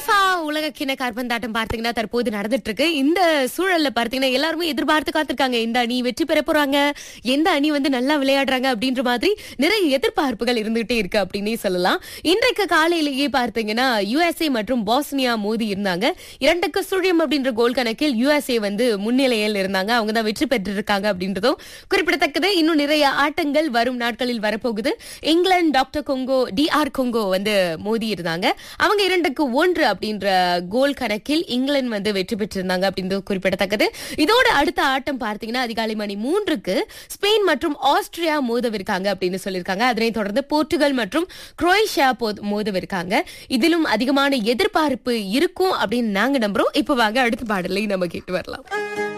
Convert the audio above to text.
FIFA உலக கிண்ண காற்பந்தாட்டம் பார்த்தீங்கன்னா தற்போது நடந்துட்டு இருக்கு. இந்த சூழல்ல பார்த்தீங்கன்னா எல்லாருமே எதிர்பார்த்து காத்திருக்காங்க. இந்த அணி வெற்றி பெற போறாங்க, எந்த அணி வந்து நல்லா விளையாடுறாங்க அப்படின்ற மாதிரி நிறைய எதிர்பார்ப்புகள் இருந்துகிட்டே இருக்கு அப்படின்னே சொல்லலாம். இன்றைக்கு காலையிலேயே பார்த்தீங்கன்னா USA மற்றும் பாஸ்னியா மோதி இருந்தாங்க. 2-0 அப்படின்ற கோல் கணக்கில் USA வந்து முன்னிலையில் இருந்தாங்க. அவங்க தான் வெற்றி பெற்றிருக்காங்க அப்படின்றதும் குறிப்பிடத்தக்கது. இன்னும் நிறைய ஆட்டங்கள் வரும் நாட்களில் வரப்போகுது. இங்கிலாந்து DR கொங்கோ வந்து மோதி இருந்தாங்க. அவங்க 2-1 அப்படின்ற கோல் கணக்கில் இங்கிலாந்து வந்து வெற்றி பெற்றிருந்தாங்க அப்படின்றது குறிப்பிடத்தக்கது. இதோட அடுத்த ஆட்டம் பார்த்தீங்கன்னா அதிகாலை மணி 3க்கு ஸ்பெயின் மற்றும் ஆஸ்திரியா மோதவிருக்காங்க அப்படின்னு சொல்லியிருக்காங்க. அதனைத் தொடர்ந்து போர்ச்சுகல் மற்றும் குரோேஷியா மோதவிருக்காங்க. இதிலும் அதிகமான எதிர்பார்ப்பு இருக்கும் அப்படின்னு நாங்க நம்புறோம். இப்ப வாங்க அடுத்த பாடலை நம்ம கேட்டு வரலாம்.